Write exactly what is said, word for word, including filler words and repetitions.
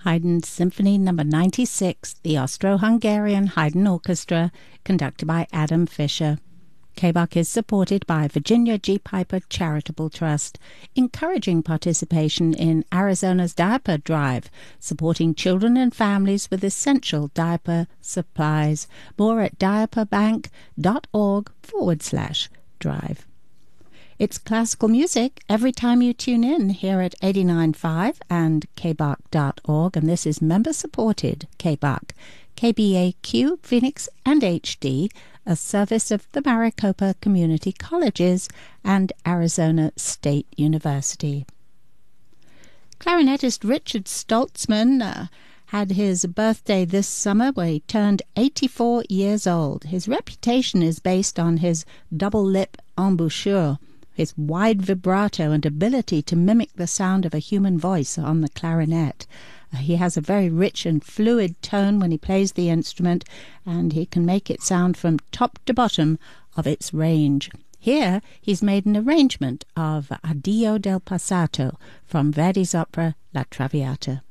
Haydn Symphony Number ninety-six, the Austro-Hungarian Haydn Orchestra, conducted by Adam Fischer. K B A C is supported by Virginia G. Piper Charitable Trust, encouraging participation in Arizona's Diaper Drive, supporting children and families with essential diaper supplies. More at diaperbank.org forward slash drive. It's classical music every time you tune in here at eighty-nine point five and k b a c dot org, and this is member-supported K B A C, K B A Q, Phoenix, and H D, a service of the Maricopa Community Colleges and Arizona State University. Clarinetist Richard Stoltzman uh, had his birthday this summer where he turned eighty-four years old. His reputation is based on his double lip embouchure, his wide vibrato and ability to mimic the sound of a human voice on the clarinet. Uh, he has a very rich and fluid tone when he plays the instrument, and he can make it sound from top to bottom of its range. Here he's made an arrangement of Addio del Passato from Verdi's opera La Traviata.